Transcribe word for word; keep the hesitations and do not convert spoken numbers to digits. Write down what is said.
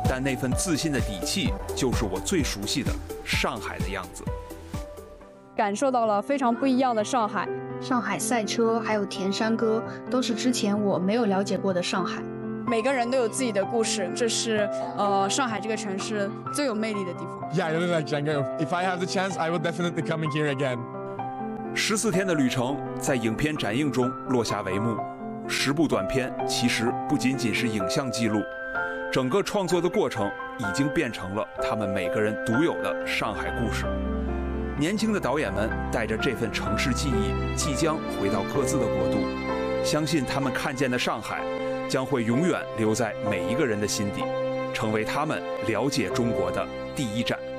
但那份自信的底气，就是我最熟悉的上海的样子。 感受到了非常不一样的上海。 上海赛车还有田山歌，都是之前我没有了解过的上海。 每个人都有自己的故事，这是呃上海这个城市最有魅力的地方。 Yeah, I really like Django. If I have the chance, I will definitely coming here again. 十四天的旅程在影片展映中落下帷幕。十部短片其实不仅仅是影像记录，整个创作的过程已经变成了他们每个人独有的上海故事。年轻的导演们带着这份城市记忆，即将回到各自的国度。相信他们看见的上海，将会永远留在每一个人的心底，成为他们了解中国的第一站。